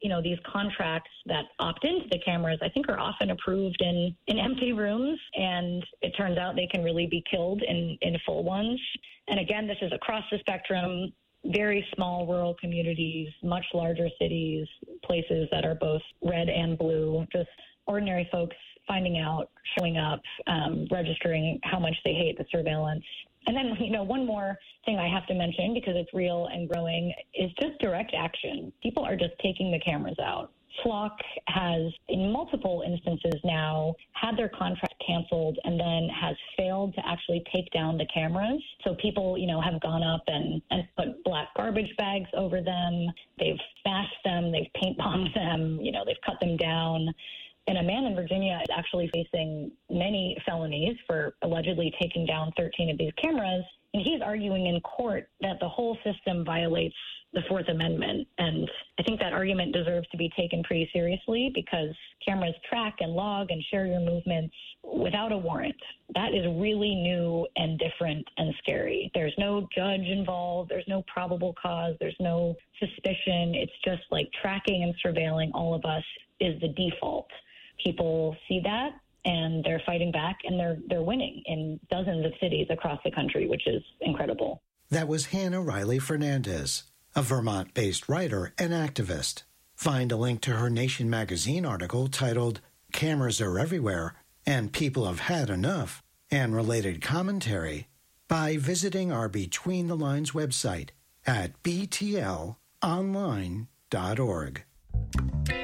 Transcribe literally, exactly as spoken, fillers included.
you know, these contracts that opt into the cameras, I think are often approved in, in empty rooms. And it turns out they can really be killed in, in full ones. And again, this is across the spectrum, very small rural communities, much larger cities, places that are both red and blue, just ordinary folks finding out, showing up, um, registering how much they hate the surveillance. And then, you know, one more thing I have to mention, because it's real and growing, is just direct action. People are just taking the cameras out. Flock has, in multiple instances now, had their contract canceled and then has failed to actually take down the cameras. So people, you know, have gone up and, and put black garbage bags over them. They've smashed them. They've paint bombed them. You know, they've cut them down. And a man in Virginia is actually facing many felonies for allegedly taking down thirteen of these cameras. And he's arguing in court that the whole system violates the Fourth Amendment. And I think that argument deserves to be taken pretty seriously, because cameras track and log and share your movements without a warrant. That is really new and different and scary. There's no judge involved. There's no probable cause. There's no suspicion. It's just like tracking and surveilling all of us is the default. People see that, and they're fighting back, and they're they're winning in dozens of cities across the country, which is incredible. That was Hannah Riley Fernandez, a Vermont-based writer and activist. Find a link to her Nation magazine article titled "Cameras Are Everywhere and People Have Had Enough," and related commentary by visiting our Between the Lines website at b t l online dot org.